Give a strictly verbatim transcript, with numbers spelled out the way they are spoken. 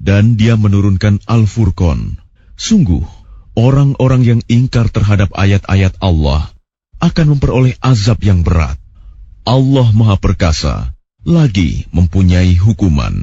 Dan Dia menurunkan Al-Furqan. Sungguh, orang-orang yang ingkar terhadap ayat-ayat Allah akan memperoleh azab yang berat. Allah Maha Perkasa, lagi mempunyai hukuman.